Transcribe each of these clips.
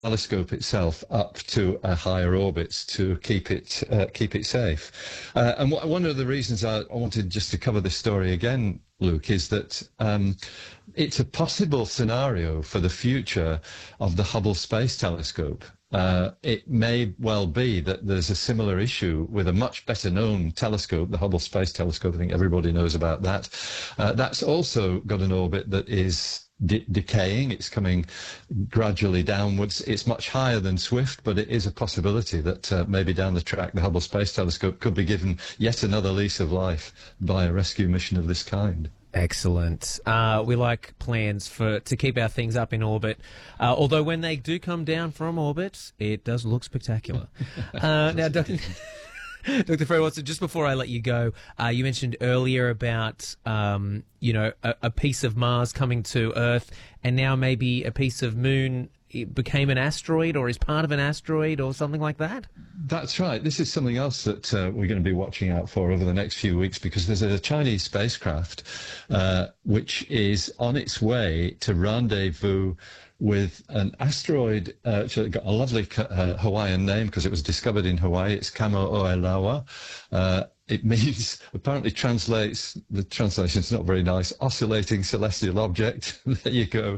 telescope itself up to a higher orbit to keep it safe. And one of the reasons I wanted just to cover this story again, Luke, is that it's a possible scenario for the future of the Hubble Space Telescope. It may well be that there's a similar issue with a much better known telescope, the Hubble Space Telescope. I think everybody knows about that. That's also got an orbit that is decaying. It's coming gradually downwards. It's much higher than Swift, but it is a possibility that maybe down the track the Hubble Space Telescope could be given yet another lease of life by a rescue mission of this kind. Excellent. We like plans to keep our things up in orbit, although when they do come down from orbit, it does look spectacular. Now, Dr. Fred Watson, just before I let you go, you mentioned earlier about, a piece of Mars coming to Earth, and now maybe a piece of Moon became an asteroid or is part of an asteroid or something like that? That's right. This is something else that we're going to be watching out for over the next few weeks, because there's a Chinese spacecraft which is on its way to rendezvous with an asteroid. It's got a lovely Hawaiian name because it was discovered in Hawaii. It's Kamo'olaua. It means, apparently the translation's not very nice, oscillating celestial object. There you go.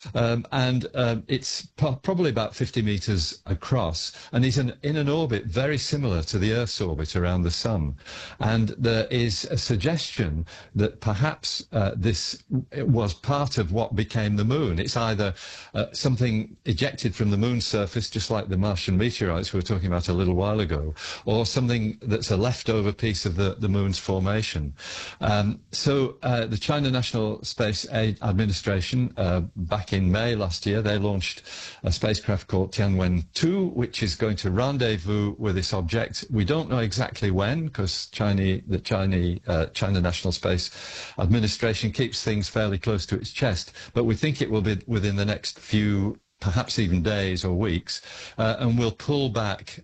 It's probably about 50 meters across, and is in an orbit very similar to the Earth's orbit around the Sun. And there is a suggestion that perhaps this was part of what became the Moon. It's either something ejected from the Moon's surface, just like the Martian meteorites we were talking about a little while ago, or something that's a leftover piece of the Moon's formation. So the China National Space Administration, back in May last year, they launched a spacecraft called Tianwen-2, which is going to rendezvous with this object. We don't know exactly when, because the China National Space Administration keeps things fairly close to its chest, but we think it will be within the next few, perhaps even days or weeks, and we'll pull back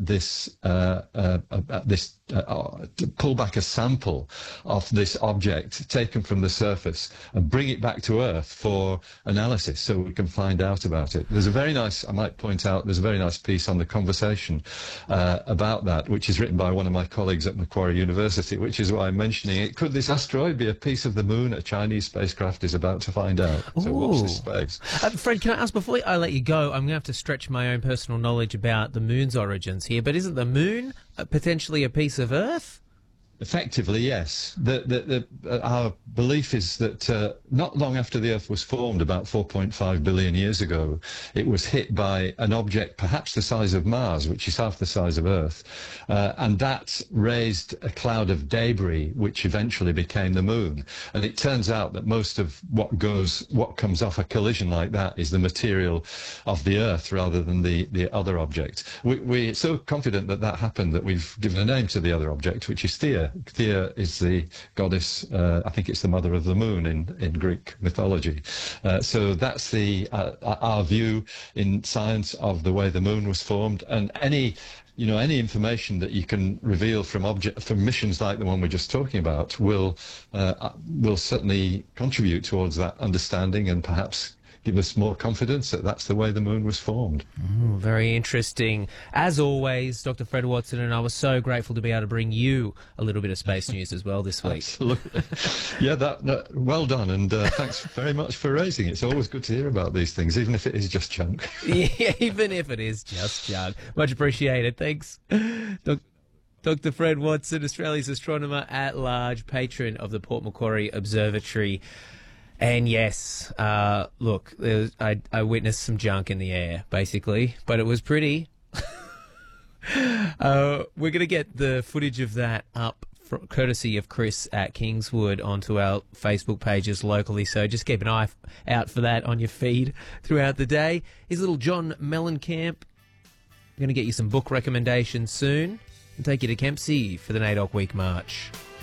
pull back a sample of this object taken from the surface and bring it back to Earth for analysis so we can find out about it. I might point out, there's a very nice piece on The Conversation about that, which is written by one of my colleagues at Macquarie University, which is why I'm mentioning it. Could this asteroid be a piece of the Moon? A Chinese spacecraft is about to find out. So watch this space. Fred, can I ask, before I let you go, I'm going to have to stretch my own personal knowledge about the Moon's origins here, but isn't the Moon potentially a piece of Earth? Effectively, yes. Our belief is that not long after the Earth was formed, about 4.5 billion years ago, it was hit by an object perhaps the size of Mars, which is half the size of Earth, and that raised a cloud of debris, which eventually became the Moon. And it turns out that most of what comes off a collision like that is the material of the Earth rather than the other object. We're so confident that happened that we've given a name to the other object, which is Theia. Theia is the goddess, I think it's the mother of the moon in Greek mythology. So that's our view in science of the way the moon was formed, and any information that you can reveal from missions like the one we're just talking about will certainly contribute towards that understanding and perhaps give us more confidence that that's the way the moon was formed. Very interesting. As always, Dr. Fred Watson, and I was so grateful to be able to bring you a little bit of space news as well this week. Absolutely. Yeah, well done, and thanks very much for raising it. It's always good to hear about these things, even if it is just junk. Yeah, even if it is just junk. Much appreciated. Thanks. Dr. Fred Watson, Australia's astronomer at large, patron of the Port Macquarie Observatory. And yes, look, I witnessed some junk in the air, basically, but it was pretty. We're going to get the footage of that up, courtesy of Chris at Kingswood, onto our Facebook pages locally, so just keep an eye out for that on your feed throughout the day. Here's little John Mellencamp. I'm going to get you some book recommendations soon and take you to Kempsey for the NAIDOC Week March.